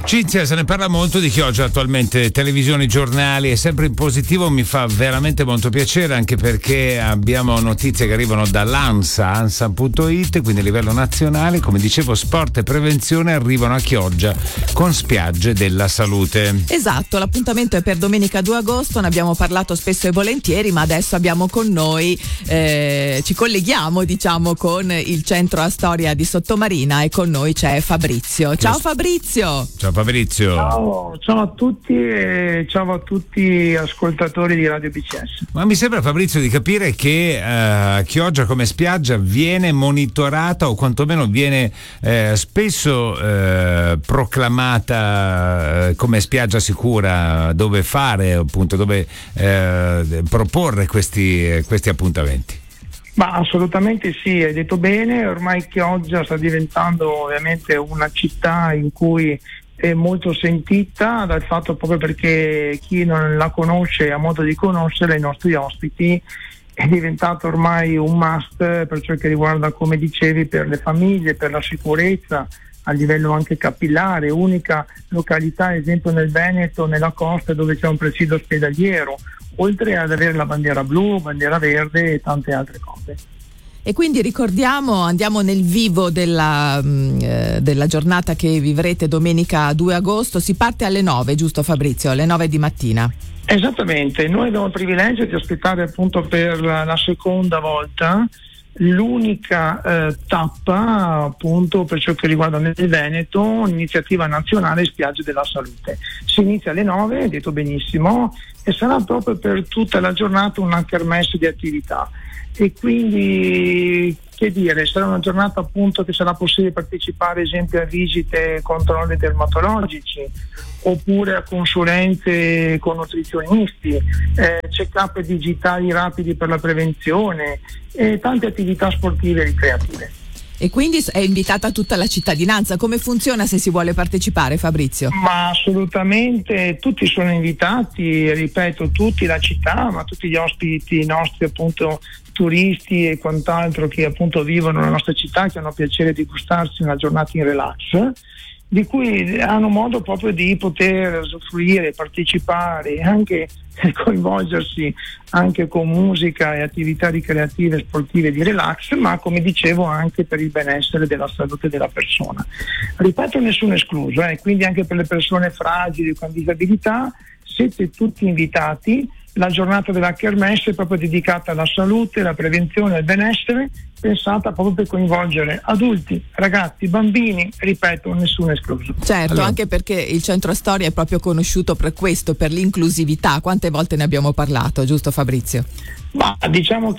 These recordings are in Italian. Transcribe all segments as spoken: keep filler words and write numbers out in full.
Cinzia, se ne parla molto di Chioggia attualmente, televisioni, giornali, è sempre in positivo, mi fa veramente molto piacere, anche perché abbiamo notizie che arrivano dall'ANSA, ansa punto it, quindi a livello nazionale, come dicevo, sport e prevenzione arrivano a Chioggia con spiagge della salute. Esatto, l'appuntamento è per domenica due agosto, ne abbiamo parlato spesso e volentieri, ma adesso abbiamo con noi, eh, ci colleghiamo diciamo con il centro Astoria di Sottomarina e con noi c'è Fabrizio. Ciao Fabrizio! Ciao Fabrizio. Ciao, ciao a tutti e ciao a tutti ascoltatori di Radio B C S. Ma mi sembra, Fabrizio, di capire che uh, Chioggia come spiaggia viene monitorata o quantomeno viene eh, spesso eh, proclamata eh, come spiaggia sicura, dove fare appunto, dove eh, proporre questi, questi appuntamenti. Ma assolutamente sì, hai detto bene, ormai Chioggia sta diventando ovviamente una città in cui è molto sentita dal fatto, proprio perché chi non la conosce ha modo di conoscere i nostri ospiti, è diventato ormai un must per ciò che riguarda, come dicevi, per le famiglie, per la sicurezza a livello anche capillare, unica località ad esempio nel Veneto, nella costa, dove c'è un presidio ospedaliero, oltre ad avere la bandiera blu, bandiera verde e tante altre cose. E quindi ricordiamo, andiamo nel vivo della, eh, della giornata che vivrete domenica due agosto, si parte alle nove, giusto Fabrizio? Alle nove di mattina. Esattamente, noi abbiamo il privilegio di ospitare appunto per la, la seconda volta l'unica eh, tappa appunto per ciò che riguarda nel Veneto, iniziativa nazionale Spiagge della Salute. Si inizia alle nove, hai detto benissimo, e sarà proprio per tutta la giornata una kermesse di attività. E quindi, che dire, sarà una giornata appunto che sarà possibile partecipare ad esempio a visite e controlli dermatologici, oppure a consulenze con nutrizionisti, eh, check-up digitali rapidi per la prevenzione e tante attività sportive e ricreative. E quindi è invitata tutta la cittadinanza. Come funziona se si vuole partecipare, Fabrizio? Ma assolutamente tutti sono invitati, ripeto, tutti, la città, ma tutti gli ospiti nostri appunto turisti e quant'altro che appunto vivono nella nostra città, che hanno piacere di gustarsi una giornata in relax, di cui hanno modo proprio di poter usufruire, partecipare e anche coinvolgersi anche con musica e attività ricreative e sportive di relax, ma come dicevo anche per il benessere della salute della persona. Ripeto, nessuno escluso, eh, quindi anche per le persone fragili con disabilità siete tutti invitati. La giornata della kermesse è proprio dedicata alla salute, alla prevenzione e al benessere, pensata proprio per coinvolgere adulti, ragazzi, bambini, ripeto, nessuno escluso. Certo, allora, anche perché il centro Astoria è proprio conosciuto per questo, per l'inclusività. Quante volte ne abbiamo parlato, giusto Fabrizio? Ma diciamo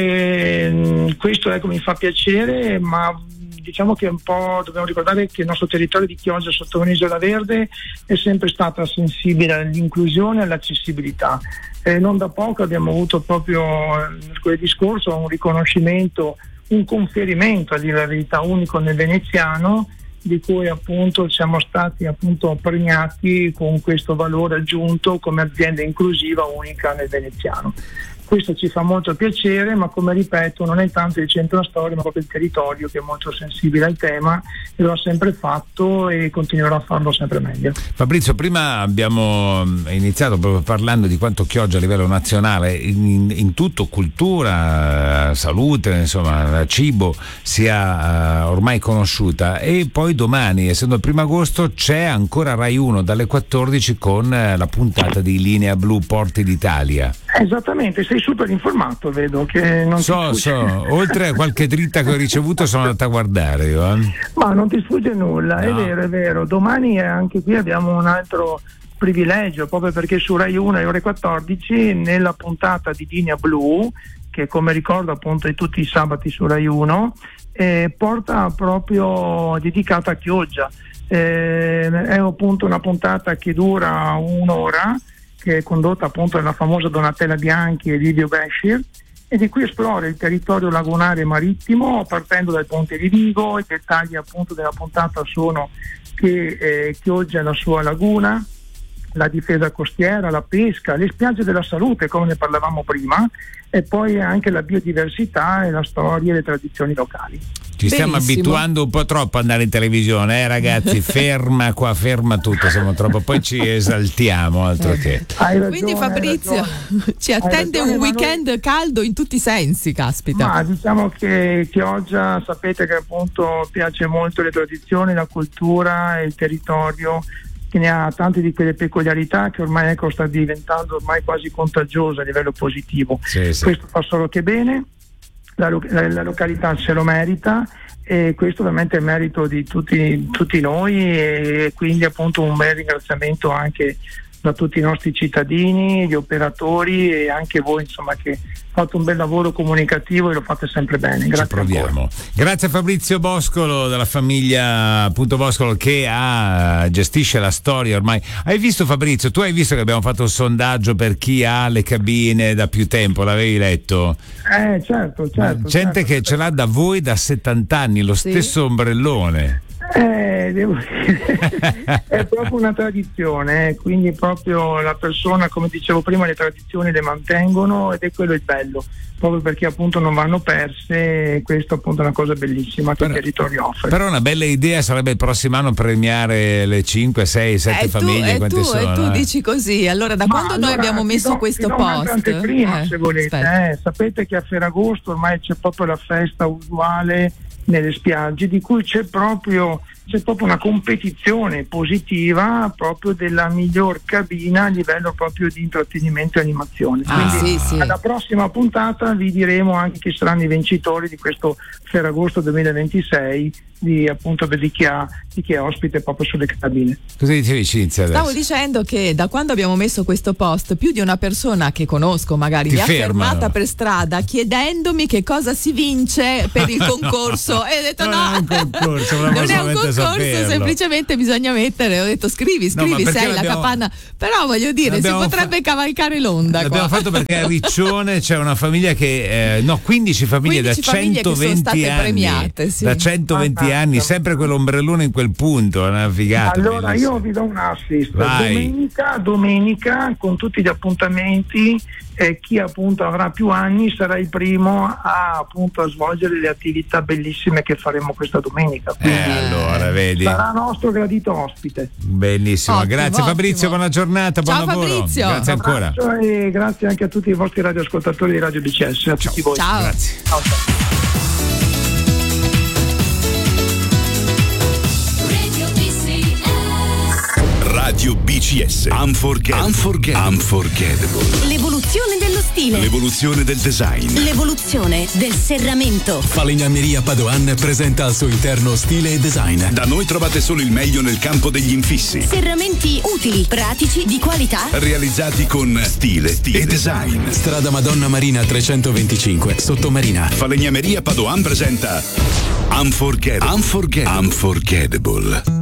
che mh, questo ecco, mi fa piacere, ma diciamo che un po' dobbiamo ricordare che il nostro territorio di Chioggia sotto un'isola verde è sempre stata sensibile all'inclusione e all'accessibilità. Eh, non da poco abbiamo avuto proprio mercoledì scorso un riconoscimento, un conferimento a dire la verità unico nel veneziano, di cui appunto siamo stati appunto premiati con questo valore aggiunto come azienda inclusiva unica nel veneziano. Questo ci fa molto piacere, ma come ripeto non è tanto il centro Astoria ma proprio il territorio che è molto sensibile al tema e lo ha sempre fatto e continuerà a farlo sempre meglio. Fabrizio, prima abbiamo iniziato proprio parlando di quanto Chioggia a livello nazionale in, in tutto, cultura, salute, insomma cibo, sia uh, ormai conosciuta, e poi domani, essendo il primo agosto, c'è ancora Rai uno dalle quattordici con uh, la puntata di Linea Blu Porti d'Italia. Esattamente, sei super informato, vedo che non so, ti so, oltre a qualche dritta che ho ricevuto sono andato a guardare io, eh. Ma non ti sfugge nulla, no. È vero, è vero. Domani anche qui abbiamo un altro privilegio, proprio perché su Rai uno alle ore quattordici nella puntata di Linea Blu, che come ricordo appunto è tutti i sabati su Rai uno, eh, porta proprio dedicata a Chioggia. Eh, è appunto una puntata che dura un'ora, che è condotta appunto dalla famosa Donatella Bianchi e Livio Bashir, e di cui esplora il territorio lagunare e marittimo partendo dal ponte di Vigo. I dettagli appunto della puntata sono che eh, Chioggia è la sua laguna, la difesa costiera, la pesca, le spiagge della salute come ne parlavamo prima, e poi anche la biodiversità e la storia e le tradizioni locali. Ci stiamo Benissimo. abituando un po' troppo ad andare in televisione, eh ragazzi, ferma qua, ferma tutto, siamo troppo, poi ci esaltiamo, altro che. Hai ragione, Quindi Fabrizio hai ragione. ci attende ragione, un ma weekend noi... caldo in tutti i sensi, caspita. Ma diciamo che Chioggia, sapete che appunto piace molto le tradizioni, la cultura e il territorio, che ne ha tante di quelle peculiarità che ormai ecco sta diventando ormai quasi contagiosa a livello positivo. Sì, sì. Questo fa solo che bene, la, la, la località se lo merita e questo ovviamente è merito di tutti, tutti noi e quindi appunto un bel ringraziamento anche da tutti i nostri cittadini, gli operatori e anche voi insomma che fate un bel lavoro comunicativo e lo fate sempre bene. Grazie. Ci proviamo. Ancora. Grazie a Fabrizio Boscolo della famiglia appunto Boscolo che ha, gestisce la storia ormai. Hai visto Fabrizio, tu hai visto che abbiamo fatto un sondaggio per chi ha le cabine da più tempo, l'avevi letto? Eh certo, certo. Gente certo. che ce l'ha da voi da settanta anni, lo Sì. stesso ombrellone. Eh, devo dire, è proprio una tradizione, eh, quindi proprio la persona, come dicevo prima, le tradizioni le mantengono ed è quello il bello, proprio perché appunto non vanno perse e questo appunto è una cosa bellissima che Però- il territorio offre. Però una bella idea sarebbe il prossimo anno premiare le cinque, sei, sette Eh, tu, famiglie, e quante tu, sono? e tu eh? dici così, allora da Ma quando allora noi abbiamo ti messo do- questo ti do un'altra post? anteprima, Eh, se volete, aspetta. eh. Sapete che a Ferragosto ormai c'è proprio la festa usuale nelle spiagge di cui c'è proprio c'è proprio una competizione positiva proprio della miglior cabina a livello proprio di intrattenimento e animazione. Ah, Quindi sì, sì. alla prossima puntata vi diremo anche chi saranno i vincitori di questo Ferragosto duemilaventisei di appunto di chi ha di chi è ospite proprio sulle cabine. Cosa dicevi Cinzia adesso? Stavo dicendo che da quando abbiamo messo questo post più di una persona che conosco magari Ti mi ha fermano. fermata per strada chiedendomi che cosa si vince per il concorso e ho detto Non no, è un concorso, volevamo non è un solamente concorso, saperlo. semplicemente bisogna mettere, ho detto scrivi, No, ma scrivi, perché sei la l'abbiamo- capanna, però voglio dire si l'abbiamo potrebbe fa- cavalcare l'onda L'abbiamo qua. fatto perché a Riccione c'è una famiglia che eh, no quindici famiglie da quindici famiglie che sono centoventi state anni premiate, sì. da centoventi Fantastico. anni sempre quell'ombrellone in quel punto, è una figata. Allora bellissima. io vi do un assist. Vai. Domenica, domenica con tutti gli appuntamenti, eh, chi appunto avrà più anni sarà il primo a appunto a svolgere le attività bellissime che faremo questa domenica. Eh, Quindi allora vedi, sarà nostro gradito ospite. bellissimo. Ottimo, Grazie Fabrizio, ottimo. buona giornata, buon Ciao, lavoro. Fabrizio. Grazie ancora. Abbraccio e grazie anche a tutti i vostri radioascoltatori di Radio B C S, a tutti voi. Ciao. Grazie. Ciao, ciao. Radio B C S. Radio B C S. Unforgettable. Unforgettable. Unforgettable. L'evoluzione dello stile. L'evoluzione del design. L'evoluzione del serramento. Falegnameria Padoan presenta al suo interno stile e design. Da noi trovate solo il meglio nel campo degli infissi. Serramenti utili, pratici, di qualità. Realizzati con stile, stile e design. Strada Madonna Marina trecentoventicinque, Sottomarina. Falegnameria Padoan presenta Unforgettable. Unforgettable. Unforgettable.